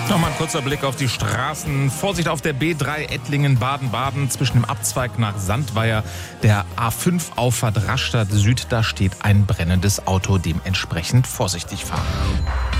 Nochmal ein kurzer Blick auf die Straßen. Vorsicht auf der B3 Ettlingen-Baden-Baden zwischen dem Abzweig nach Sandweier, der A5-Auffahrt Rastatt Süd. Da steht ein brennendes Auto, dementsprechend vorsichtig fahren.